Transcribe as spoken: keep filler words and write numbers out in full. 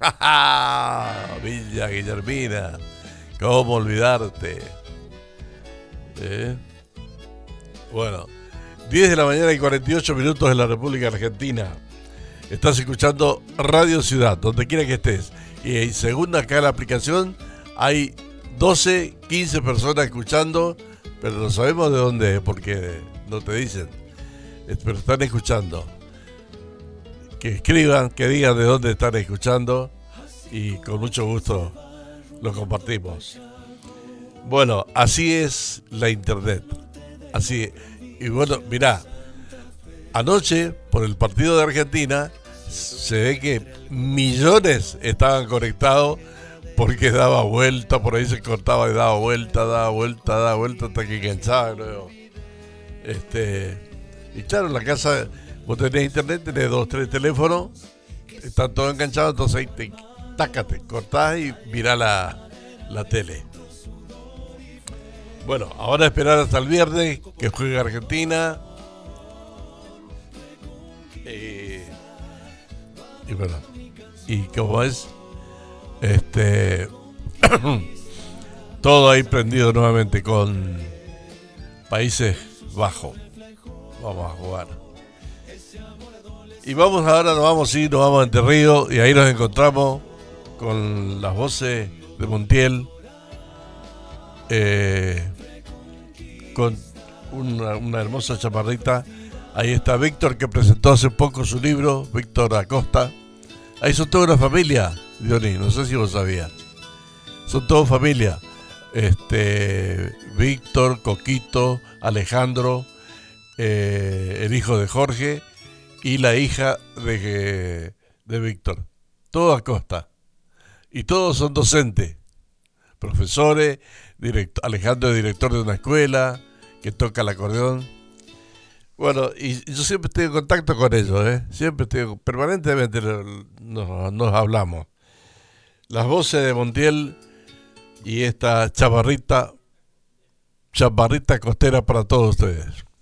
Villa Guillermina, ¿cómo olvidarte? ¿Eh? Bueno, diez de la mañana y cuarenta y ocho minutos en la República Argentina. Estás escuchando Radio Ciudad, donde quiera que estés. Y según acá la aplicación, hay doce, quince personas escuchando, pero no sabemos de dónde es, porque no te dicen. Pero están escuchando. Que escriban, que digan de dónde están escuchando, y con mucho gusto lo compartimos. Bueno, así es la internet. Así. Y bueno, mirá, anoche, por el partido de Argentina, se ve que millones estaban conectados porque daba vuelta, por ahí se cortaba y daba vuelta, daba vuelta, daba vuelta hasta que enganchaba de nuevo. Este, y claro, en la casa vos tenés internet, tenés dos, tres teléfonos, están todos enganchados, entonces ahí te, tácate, cortás y mirá la, la tele. Bueno, ahora esperar hasta el viernes que juegue Argentina. Eh, y bueno, y como es, este, todo ahí prendido nuevamente con Países Bajos. Vamos a jugar. Y vamos ahora, nos vamos a ir, nos vamos a Entre Ríos, y ahí nos encontramos con las voces de Montiel. Eh, con una, una hermosa chaparrita. Ahí está Víctor, que presentó hace poco su libro, Víctor Acosta. Ahí son toda una familia, Diony, no sé si vos sabías. Son toda familia. Este, Víctor, Coquito, Alejandro, eh, el hijo de Jorge y la hija de, de Víctor. Todo Acosta. Y todos son docentes, profesores. Direct, Alejandro es director de una escuela que toca el acordeón. Bueno, y yo siempre estoy en contacto con ellos, ¿eh? Siempre estoy, permanentemente nos, nos hablamos. Las voces de Montiel y esta chaparrita, chaparrita costera para todos ustedes.